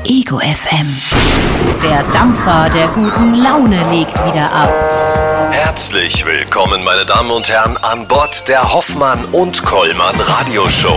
Ego FM. Der Dampfer der guten Laune legt wieder ab. Herzlich willkommen, meine Damen und Herren, an Bord der Hoffmann und Kollmann Radioshow.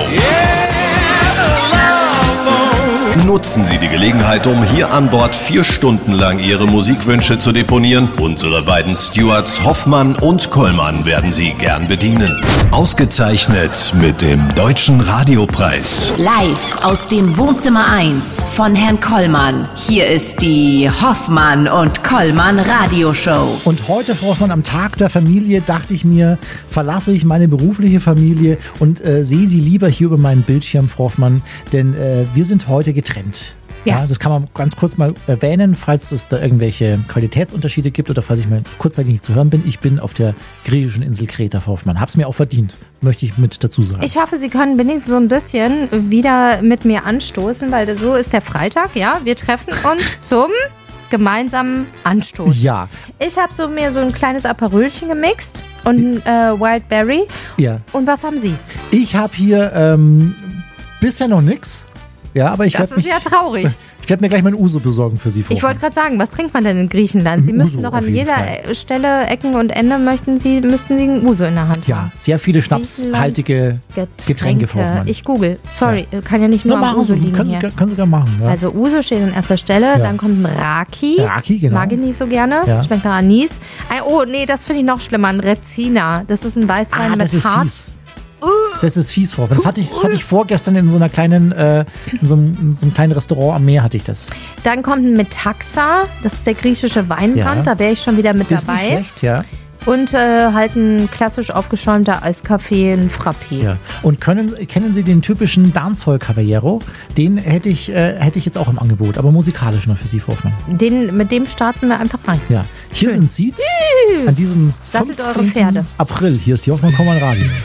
Nutzen Sie die Gelegenheit, um hier an Bord 4 Stunden lang Ihre Musikwünsche zu deponieren. Unsere beiden Stewards Hoffmann und Kollmann werden Sie gern bedienen. Ausgezeichnet mit dem Deutschen Radiopreis. Live aus dem Wohnzimmer 1 von Herrn Kollmann. Hier ist die Hoffmann und Kollmann Radioshow. Und heute, Frau Hoffmann, am Tag der Familie, dachte ich mir, verlasse ich meine berufliche Familie und sehe Sie lieber hier über meinen Bildschirm, Frau Hoffmann, denn wir sind heute getrennt. Ja, das kann man ganz kurz mal erwähnen, falls es da irgendwelche Qualitätsunterschiede gibt oder falls ich mal kurzzeitig nicht zu hören bin. Ich bin auf der griechischen Insel Kreta, Frau Hoffmann. Hab's mir auch verdient, möchte ich mit dazu sagen. Ich hoffe, Sie können wenigstens so ein bisschen wieder mit mir anstoßen, weil so ist der Freitag, ja. Wir treffen uns zum gemeinsamen Anstoß. Ja. Ich habe mir so ein kleines Aperölchen gemixt und Wildberry. Ja. Und was haben Sie? Ich habe hier bisher noch nix. Ja, aber das ist ja traurig. Ich werde mir gleich mein Uso besorgen für Sie, Frau. Ich wollte gerade sagen, was trinkt man denn in Griechenland? Sie müssten doch an jeder Stelle, Ecken und Ende, müssten Sie ein Uso in der Hand haben. Ja, sehr viele schnapshaltige Getränke, Frau Hoffmann. Ich google. Sorry, kann ja nicht nur am Uso liegen können hier. Können Sie gerne machen. Ja. Also Uso steht an erster Stelle, dann kommt ein Raki. Raki, genau. Mag ich nicht so gerne. Ja. Schmeckt nach Anis. Oh, nee, das finde ich noch schlimmer. Ein Rezina. Das ist ein Weißwein mit das ist Harz. fies. Das ist fies, Frau. Das hatte ich vorgestern in so einer kleinen, in so einem kleinen Restaurant am Meer hatte ich das. Dann kommt ein Metaxa, das ist der griechische Weinbrand, da wäre ich schon wieder mit das dabei. Ist nicht schlecht, ja. Und halt ein klassisch aufgeschäumter Eiskaffee, ein Frappé. Ja. Und kennen Sie den typischen Dancehall Caballero? Den hätte ich jetzt auch im Angebot, aber musikalisch noch für Sie, Frau Hoffmann. Mit dem starten wir einfach rein. Ja. Hier sind Sie an diesem 15. April. Hier ist die Hoffmann Kollmann Radio.